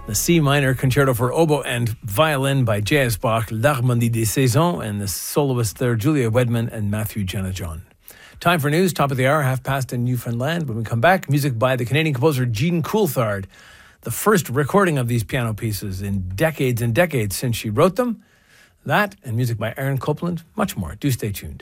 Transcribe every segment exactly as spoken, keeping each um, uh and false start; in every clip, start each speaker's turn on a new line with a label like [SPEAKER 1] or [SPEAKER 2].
[SPEAKER 1] the C minor concerto for oboe and violin by J S Bach, L'Harmonie des Saisons, and the soloists there, Julia Wedman and Matthew Jenna-John. Time for news, top of the hour, half past in Newfoundland. When we come back, music by the Canadian composer Jean Coulthard. The first recording of these piano pieces in decades and decades since she wrote them. That and music by Aaron Copland, much more. Do stay tuned.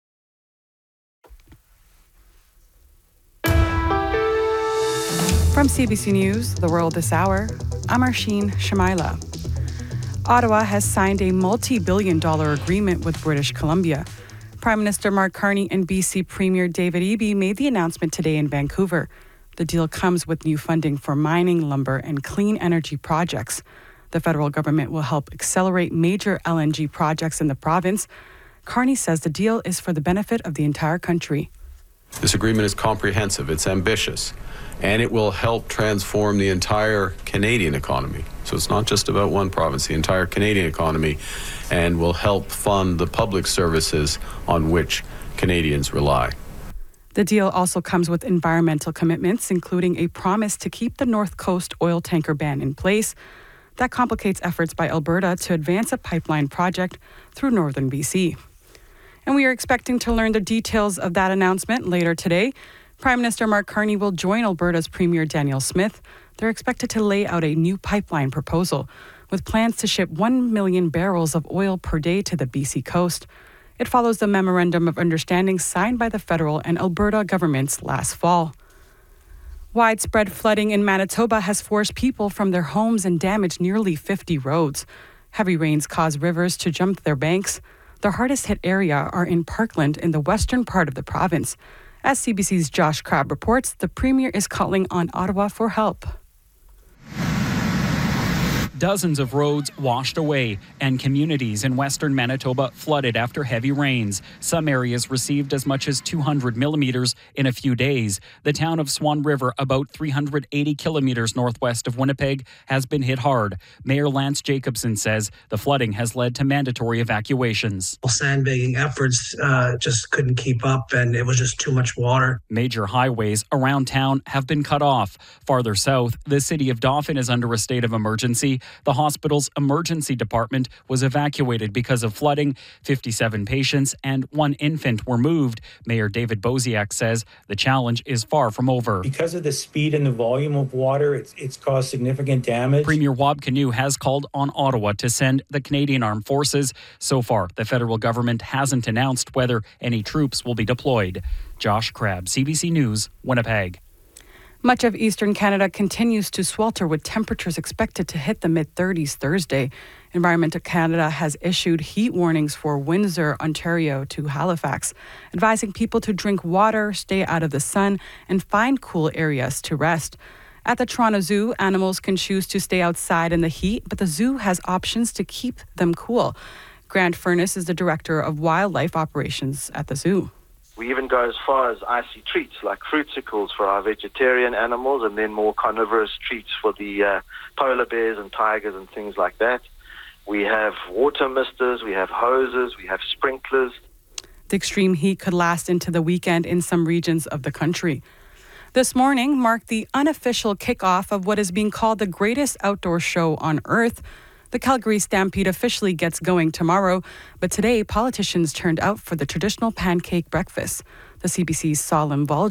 [SPEAKER 2] From C B C News, The World This Hour, I'm Arsheen Shamaila. Ottawa has signed a multi-billion dollar agreement with British Columbia. Prime Minister Mark Carney and B C Premier David Eby made the announcement today in Vancouver. The deal comes with new funding for mining, lumber, and clean energy projects. The federal government will help accelerate major L N G projects in the province. Carney says the deal is for the benefit of the entire country.
[SPEAKER 3] This agreement is comprehensive, it's ambitious, and it will help transform the entire Canadian economy. So it's not just about one province, the entire Canadian economy, and will help fund the public services on which Canadians rely.
[SPEAKER 2] The deal also comes with environmental commitments, including a promise to keep the North Coast oil tanker ban in place. That complicates efforts by Alberta to advance a pipeline project through northern B C. And we are expecting to learn the details of that announcement later today. Prime Minister Mark Carney will join Alberta's Premier Danielle Smith. They're expected to lay out a new pipeline proposal with plans to ship one million barrels of oil per day to the B C coast. It follows the Memorandum of Understanding signed by the federal and Alberta governments last fall. Widespread flooding in Manitoba has forced people from their homes and damaged nearly fifty roads. Heavy rains caused rivers to jump their banks. The hardest hit area are in Parkland in the western part of the province. As C B C's Josh Crabb reports, the Premier is calling on Ottawa for help.
[SPEAKER 4] Dozens of roads washed away and communities in western Manitoba flooded after heavy rains. Some areas received as much as two hundred millimeters in a few days. The town of Swan River, about three hundred eighty kilometers northwest of Winnipeg, has been hit hard. Mayor Lance Jacobson says the flooding has led to mandatory evacuations.
[SPEAKER 5] Sandbagging efforts uh, just couldn't keep up, and it was just too much water.
[SPEAKER 4] Major highways around town have been cut off. Farther south, the city of Dauphin is under a state of emergency. The hospital's emergency department was evacuated because of flooding. fifty-seven patients and one infant were moved. Mayor David Boziak says the challenge is far from over.
[SPEAKER 6] Because of the speed and the volume of water, it's, it's caused significant damage.
[SPEAKER 4] Premier Wab Kinew has called on Ottawa to send the Canadian Armed Forces. So far, the federal government hasn't announced whether any troops will be deployed. Josh Crabb, C B C News, Winnipeg.
[SPEAKER 2] Much of eastern Canada continues to swelter with temperatures expected to hit the mid-thirties Thursday. Environmental Canada has issued heat warnings for Windsor, Ontario to Halifax, advising people to drink water, stay out of the sun, and find cool areas to rest. At the Toronto Zoo, animals can choose to stay outside in the heat, but the zoo has options to keep them cool. Grant Furness is the Director of Wildlife Operations at the zoo.
[SPEAKER 7] We even go as far as icy treats like fruitsicles for our vegetarian animals, and then more carnivorous treats for the uh, polar bears and tigers and things like that. We have water misters, we have hoses, we have sprinklers.
[SPEAKER 2] The extreme heat could last into the weekend in some regions of the country. This morning marked the unofficial kickoff of what is being called the greatest outdoor show on earth. The Calgary Stampede officially gets going tomorrow, but today politicians turned out for the traditional pancake breakfast. The C B C's Salim Volj